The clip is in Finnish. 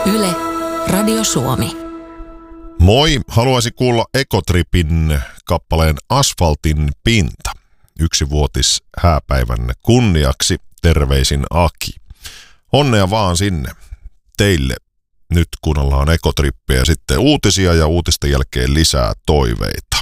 Yle, Radio Suomi. Moi, haluaisin kuulla Ekotripin kappaleen Asfaltin pinta. 1-vuotis hääpäivän kunniaksi, terveisin Aki. Onnea vaan sinne teille nyt, kun ollaan Ekotrippiä ja sitten uutisia ja uutisten jälkeen lisää toiveita.